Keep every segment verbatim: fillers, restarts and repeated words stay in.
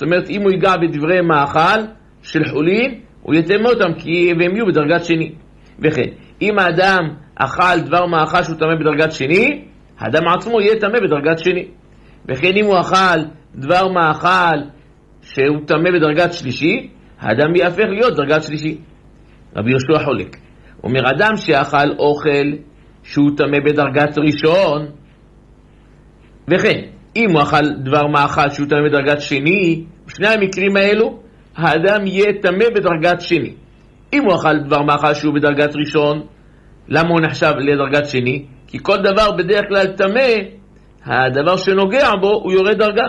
זאת אומרת, אם הוא ייגע בדברי מאכל של חולין, הוא יטמא אותם, כי הם יהיו בדרגת שני. וכן, אם האדם אכל דבר מאכל שהוא טמא בדרגת שני, האדם עצמו יהיה טמא בדרגת שני. וכן, אם הוא אכל דבר מאכל שהוא טמא בדרגת שלישי, האדם יהפך להיות דרגת שלישי. רבי יהושע חולק. הוא אומר, אדם שאכל אוכל שהוא טמא בדרגת ראשון, וכן, אם הוא אכל דבר מאכל שהוא טמא בדרגת שני, בשני המקרים האלו, האדם יהיה טמא בדרגת שני. אם הוא אכל דבר מאכל שהוא בדרגת ראשון, למה הוא נחשב לדרגת שני? כי כל דבר בדרך כלל טמא, הדבר שנוגע בו הוא יורד דרגה.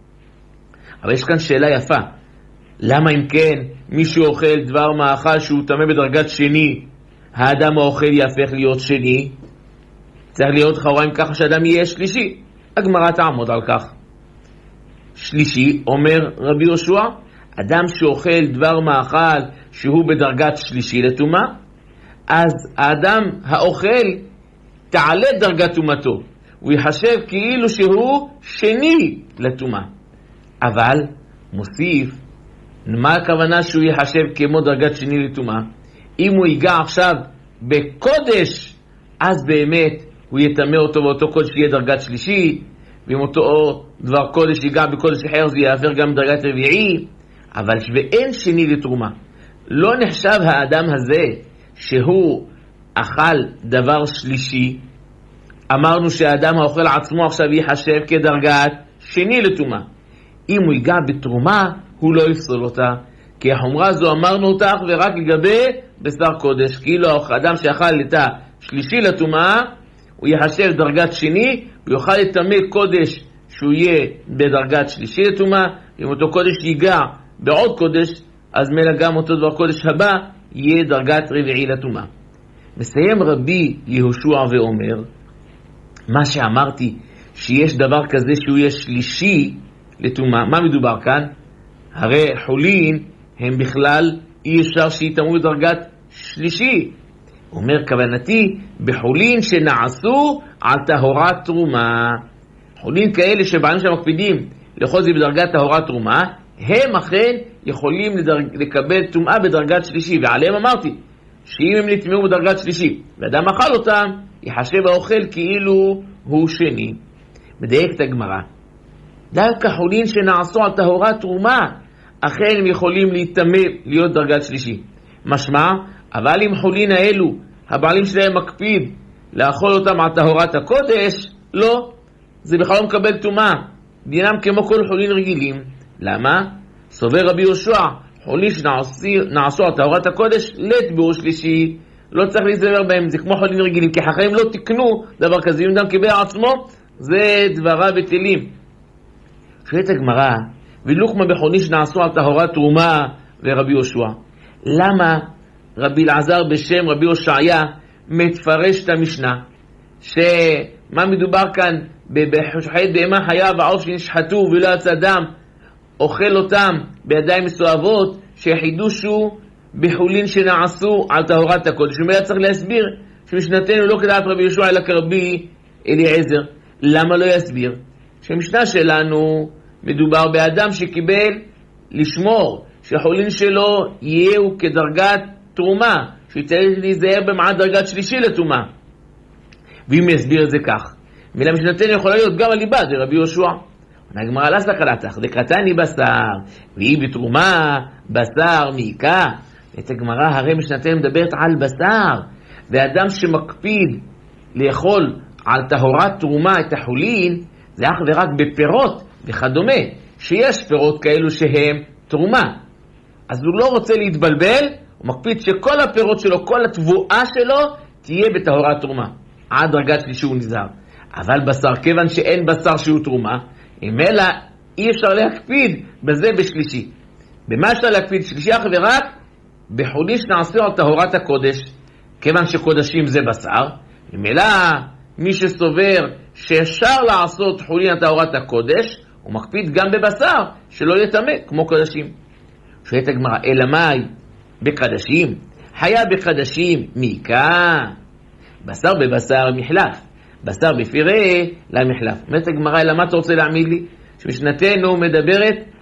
אבל יש כאן שאלה יפה. למה אם כן מישהו אוכל דבר מאכל שהוא טמא בדרגת שני, האדם האוכל יהפך להיות שני? צריך להיות חוריים ככה שאדם יהיה שלישי. הגמרא תעמוד על כך. שלישי, אומר רבי יהושע, אדם שאוכל דבר מאכל שהוא בדרגת שלישי לטומאה, אז האדם האוכל תעלה דרגת טומאתו, הוא יחשב כאילו שהוא שני לטומאה. אבל מוסיף, מה הכוונה שהוא יחשב כמו דרגת שני לטומאה? אם הוא ייגע עכשיו בקודש, אז באמת הוא יטמא אותו, ואותו קודש יהיה דרגת שלישי, ואם אותו דבר קודש ייגע בקודש אחר, זה יעבר גם דרגת רביעי. אבל ואין שני לתרומה. לא נחשב האדם הזה שהוא אכל דבר שלישי. אמרנו שהאדם האוכל עצמו עכשיו יחשב כדרגת שני לתרומה. אם הוא ייגע בתרומה, הוא לא יפסול אותה, כי החומרה זו אמרנו אותה ורק לגבי בשר קודש. כאילו האדם שאכל את השלישי לתרומה, הוא יחשב דרגת שני, הוא יוכל לטמא קודש שהוא יהיה בדרגת שלישי לתרומה. אם אותו קודש ייגע בעוד קודש, אז מלא גם אותו דבר קודש הבא יהיה דרגת רביעי לטומאה. מסיים רבי יהושע ואומר, מה שאמרתי שיש דבר כזה שהוא יהיה שלישי לטומאה, מה מדובר כאן? הרי חולין הם בכלל אי אפשר שיתאמו בדרגת שלישי. אומר, כוונתי בחולין שנעשו על טהרת תרומה. חולין כאלה שבעלים שמקפידים לאכול זה בדרגת טהרת תרומה, הם אכן יכולים לדרג... לקבל טומאה בדרגת שלישי, ועליהם אמרתי שאם הם נטמאו בדרגת שלישי ואדם אכל אותם, יחשב האוכל כאילו הוא שני. מדייק את הגמרא, דווקא חולין שנעשו על טהרת תרומה, אכן הם יכולים להיטמא להיות דרגת שלישי. משמע, אבל אם חולין האלו הבעלים שלהם מקפיד לאכול אותם על טהרת הקודש, לא, זה בכלל לא מקבל טומאה, דינם כמו כל חולין רגילים. למה? סובר רבי יהושע, חולין שנעשו על טהרת הקודש לטבור שלישי, לא צריך להיזהר בהם, זה כמו חולין רגילים, כי חכמים לא תקנו דבר כזה, אם אדם קיבל עצמו, זה דברה בטלים. שואלת הגמרא, ולוקמה בחולין שנעשו על טהרת תרומה ורבי יהושע, למה רבי אלעזר בשם רבי הושעיה מפרש את המשנה, שמה מדובר כאן בחשוחת בהמה חיה ועוף שנשחטו ולא יצא דם, אוכל אותם בידיים מסואבות, שהחידוש הוא בחולין שנעשו על טהרת הקודש. ומילא צריך להסביר שמשנתנו לא כדעת רבי יהושע אלא כרבי אליעזר. למה לא יסביר? שהמשנה שלנו מדובר באדם שקיבל לשמור שהחולין שלו יהיו כדרגת תרומה, שצריך להיזהר במעט דרגת שלישי לתרומה. ואם יסביר את זה כך, מילה משנתנו יכולה להיות גם הליבה, זה רבי יהושע. הגמרא לא סקלתך, דקרתני בשר, והיא בתרומה בשר מעיקה. את הגמרא הרי משנתנו מדברת על בשר, ואדם שמקפיד לאכול על טהרת תרומה את החולין, זה אך ורק בפירות וכדומה, שיש פירות כאלו שהם תרומה. אז הוא לא רוצה להתבלבל, הוא מקפיד שכל הפירות שלו, כל התבואה שלו, תהיה בטהרת תרומה, עד דרגת שלישי הוא נזהר. אבל בשר, כיוון שאין בשר שהוא תרומה, אם אלא אי אפשר להקפיד בזה בשלישי. במה אפשר להקפיד שלישי אך ורק? בחולין שנעשו על טהרת הקודש, כיוון שקודשים זה בשר. אם אלא מי שסובר שאפשר לעשות חולין על טהרת הקודש, הוא מקפיד גם בבשר שלא יטמא כמו קודשים. שואלת הגמרא, אלא מאי בקדשים? חיה בקדשים מעיקה, בשר בבשר מחלף, בשר בפירה למחלף. אומרת הגמרא, אלא מה אתה רוצה להעמיד לי? שמשנתנו מדברת